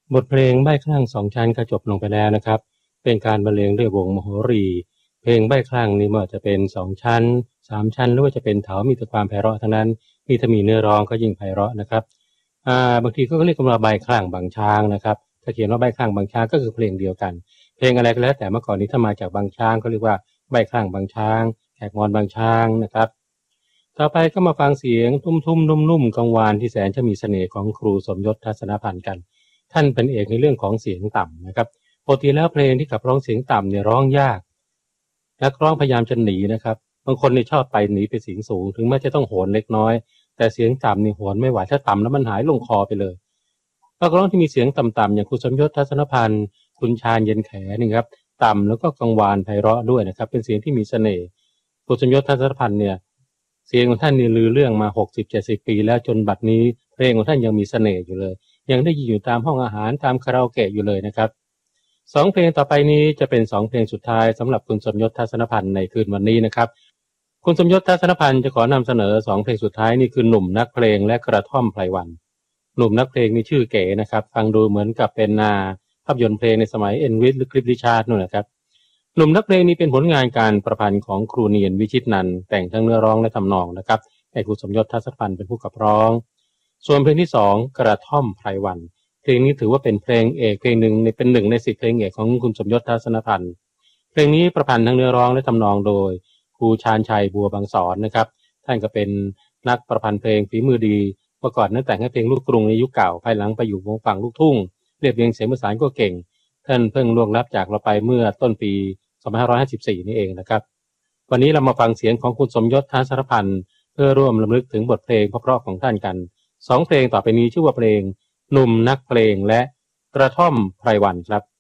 บทเพลงใบ้คลั่งสองชั้นก็จบลงไปแล้วนะครับเป็นการบรรเลงด้วยวงมโหรีเพลงใบ้คลั่งนี่ไม่ว่าจะเป็นสองชั้นสามชั้นหรือว่าจะเป็นเถามีแต่ความไพเราะทั้งนั้นนี่ถ้ามีเนื้อร้องก็ยิ่งไพเราะนะครับบางทีก็เรียกกันว่าใบ้คลั่งบางช้างนะครับถ้าเขียนว่าใบ้คลั่งบางช้างก็คือเพลงเดียวกันเพลงอะไรก็แล้วแต่เมื่อก่อนนี้ถ้ามาจากบางช้างก็เรียกว่าใบ้คลั่งบางช้างแขกมอนบางช้างนะครับต่อไปก็มาฟังเสียงทุ่มๆนุ่มๆกังวานที่แสนจะมีเสน่ห์ของครูสมยศทัศนพันธ์กันท่านเป็นเอกในเรื่องของเสียงต่ำนะครับปกติแล้วเพลงที่ขับร้องเสียงต่ำเนี่ยร้องยากนักร้องพยายามจะหนีนะครับบางคนนี่ชอบไปหนีไปเสียงสูงถึงแม้จะต้องโหนเล็กน้อยแต่เสียงต่ำนี่โหนไม่ไหวถ้าต่ำแล้วมันหายลงคอไปเลยนักร้องที่มีเสียงต่ำๆอย่างคุณสมยศทัศนพันธ์คุณชาญเย็นแขนี่ครับต่ำแล้วก็กังวานไพเราะด้วยนะครับเป็นเสียงที่มีเสน่ห์คุณสมยศทัศนพันธ์เนี่ยเสียงของท่านนี่ลือเรื่องมา60-70 ปีแล้วจนบัดนี้เพลงของท่านยังมีเสน่ห์อยู่เลยยังได้ยินอยู่ตามห้องอาหารตามคาราโอเกะอยู่เลยนะครับสองเพลงต่อไปนี้จะเป็น2เพลงสุดท้ายสำหรับคุณสมยศทัศนพันธ์ในคืนวันนี้นะครับคุณสมยศทัศนพันธ์จะขอนำเสนอ2เพลงสุดท้ายนี่คือหนุ่มนักเพลงและกระท่อมไพรวันหนุ่มนักเพลงนี่ชื่อเก๋นะครับฟังดูเหมือนกับเป็นภาพยนตร์เพลงในสมัยเอ็นวิทหรือคลิปริชาร์ดนู่นนะครับหนุ่มนักเพลงนี้เป็นผลงานการประพันธ์ของครูเนียนวิชิตนันท์แต่งทั้งเนื้อร้องและทำนองนะครับให้คุณสมยศทัศนพันธ์เป็นผู้ขับร้องส่วนเพลงที่2กระท่อมไพรวันเพลงนี้ถือว่าเป็นเพลงเอกเพลงหนึ่งเป็น1ใน10เพลงเอกของคุณสมยศทัศนพันธ์เพลงนี้ประพันธ์ทั้งเนื้อร้องและทำนองโดยครูชาญชัยบัวบางสอนนะครับท่านก็เป็นนักประพันธ์เพลงฝีมือดีเมื่อก่อนนั้นแต่งให้เพลงลูกกรุงในยุคเก่าภายหลังไปอยู่วงฝั่งลูกทุ่งเรียบเรียงเสียงประสานก็เก่งท่านเพิ่งล่วงลับจากเราไปเมื่อต้นปี2554นี่เองนะครับวันนี้เรามาฟังเสียงของคุณสมยศทัศนพันธ์เพื่อร่วมรำลึกถึงบทเพลงเพราะๆของท่านกัน2เพลงต่อไปนี้ชื่อว่าเพลงหนุ่มนักเพลงและกระท่อมไพรวันครับ